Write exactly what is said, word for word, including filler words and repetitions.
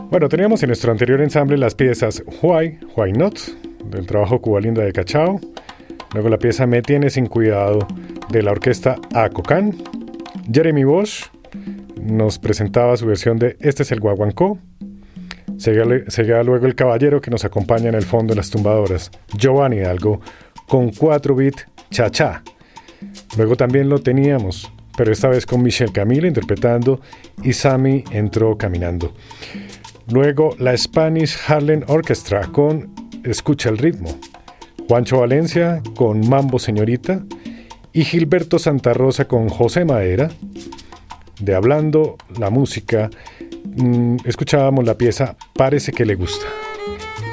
Bueno, teníamos en nuestro anterior ensamble las piezas Why, Why Not, del trabajo Cuba Linda de Cachao. Luego la pieza Me Tiene Sin Cuidado, de la orquesta Acocán. Jeremy Bosch nos presentaba su versión de Este es el Guaguancó. Seguía luego el caballero que nos acompaña en el fondo en las tumbadoras, Giovanni Hidalgo, con cuatro bit cha-cha. Luego también lo teníamos, pero esta vez con Michel Camilo interpretando Y Sammy entró caminando. Luego la Spanish Harlem Orchestra con Escucha el ritmo. Juancho Valencia con Mambo Señorita. Y Gilberto Santa Rosa con José Madera. De Hablando la Música, mmm, escuchábamos la pieza Parece que le gusta.